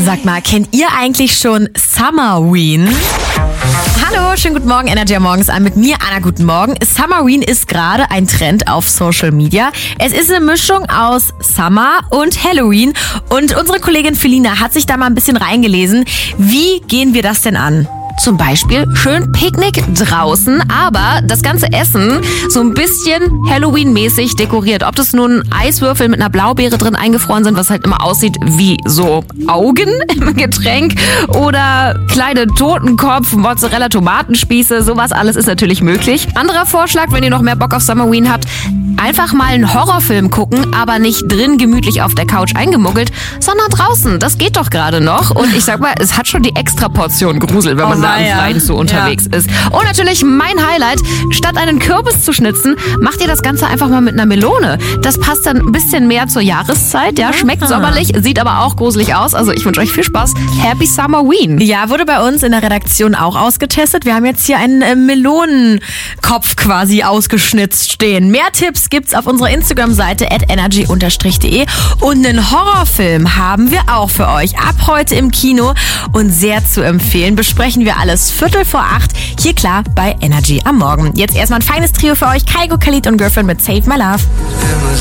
Sag mal, kennt ihr eigentlich schon Summerween? Hallo, schönen guten Morgen, Energy morgens an mit mir, Anna, guten Morgen. Summerween ist gerade ein Trend auf Social Media. Es ist eine Mischung aus Summer und Halloween und unsere Kollegin Felina hat sich da mal ein bisschen reingelesen. Wie gehen wir das denn an? Zum Beispiel schön Picknick draußen, aber das ganze Essen so ein bisschen Halloween-mäßig dekoriert. Ob das nun Eiswürfel mit einer Blaubeere drin eingefroren sind, was halt immer aussieht wie so Augen im Getränk, oder kleine Totenkopf, Mozzarella, Tomatenspieße, sowas alles ist natürlich möglich. Anderer Vorschlag, wenn ihr noch mehr Bock auf Summerween habt, einfach mal einen Horrorfilm gucken, aber nicht drin gemütlich auf der Couch eingemuggelt, sondern draußen. Das geht doch gerade noch. Und ich sag mal, es hat schon die extra Portion Grusel, wenn man da im Freien so unterwegs ist. Und natürlich mein Highlight, statt einen Kürbis zu schnitzen, macht ihr das Ganze einfach mal mit einer Melone. Das passt dann ein bisschen mehr zur Jahreszeit. Ja, schmeckt sommerlich, sieht aber auch gruselig aus. Also ich wünsche euch viel Spaß. Happy Summerween. Ja, wurde bei uns in der Redaktion auch ausgetestet. Wir haben jetzt hier einen Melonenkopf quasi ausgeschnitzt stehen. Mehr Tipps gibt's auf unserer Instagram-Seite @energy_de und einen Horrorfilm haben wir auch für euch ab heute im Kino und sehr zu empfehlen. Besprechen wir alles 7:45 hier klar bei Energy am Morgen. Jetzt erstmal ein feines Trio für euch. Kygo, Khalid und Girlfriend mit Save My Love.